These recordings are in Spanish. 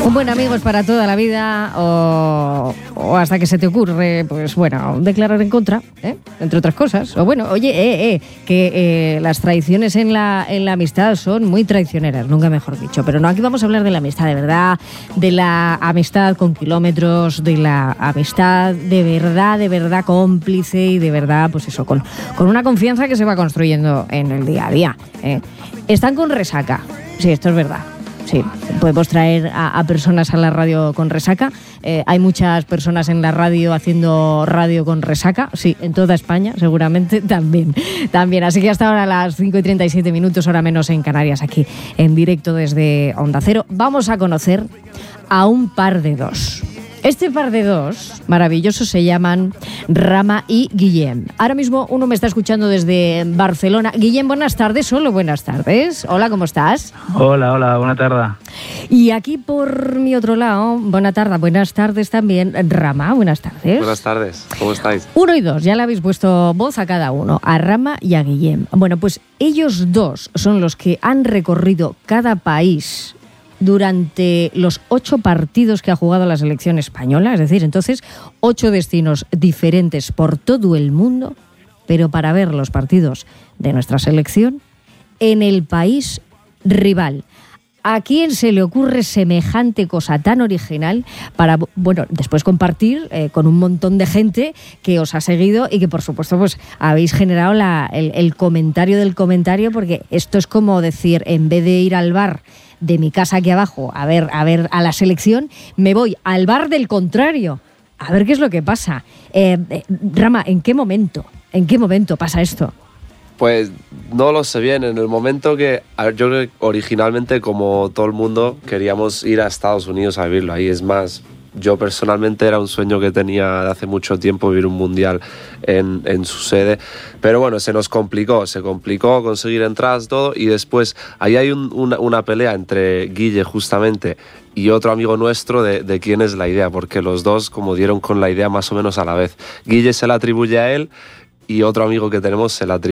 Un buen amigo es para toda la vida o hasta que se te ocurre, pues bueno, declarar en contra, entre otras cosas. O bueno, oye, que las traiciones en la amistad son muy traicioneras, nunca mejor dicho. Pero no, aquí vamos a hablar de la amistad de verdad, de la amistad con kilómetros, de la amistad de verdad cómplice y de verdad, pues eso, con una confianza que se va construyendo en el día a día. Están con resaca, sí, esto es verdad. Sí, podemos traer a personas a la radio con resaca. Hay muchas personas en la radio haciendo radio con resaca. Sí, en toda España, seguramente también. Así que hasta ahora a las 5:37, hora menos en Canarias, aquí en directo desde Onda Cero. Vamos a conocer a un par de dos. Este par de dos maravillosos se llaman Rama y Guillem. Ahora mismo uno me está escuchando desde Barcelona. Guillem, buenas tardes. Solo buenas tardes. Hola, ¿cómo estás? Hola, buena tarde. Y aquí por mi otro lado, buenas tardes también. Rama, buenas tardes. Buenas tardes, ¿cómo estáis? 1 y 2, ya le habéis puesto voz a cada uno, a Rama y a Guillem. Bueno, pues ellos dos son los que han recorrido cada país durante los 8 partidos que ha jugado la selección española, es decir, entonces 8 destinos diferentes por todo el mundo, pero para ver los partidos de nuestra selección en el país rival. ¿A quién se le ocurre semejante cosa tan original para, bueno, después compartir con un montón de gente que os ha seguido y que, por supuesto, pues habéis generado el comentario del comentario? Porque esto es como decir, en vez de ir al bar de mi casa aquí abajo a ver a la selección, me voy al bar del contrario a ver qué es lo que pasa. Rama, ¿en qué momento pasa esto? Pues no lo sé bien, en el momento que yo creo que originalmente, como todo el mundo, queríamos ir a Estados Unidos a vivirlo ahí. Es más, yo personalmente era un sueño que tenía de hace mucho tiempo, vivir un mundial en su sede, pero bueno, se complicó conseguir entradas, todo, y después ahí hay una pelea entre Guille justamente y otro amigo nuestro de quién es la idea, porque los dos como dieron con la idea más o menos a la vez. Guille se la atribuye a él y otro amigo que tenemos se la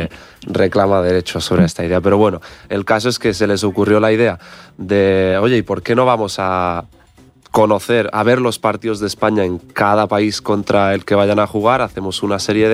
reclama derechos sobre esta idea. Pero bueno, el caso es que se les ocurrió la idea de, oye, ¿y por qué no vamos a ver los partidos de España en cada país contra el que vayan a jugar? Hacemos una serie de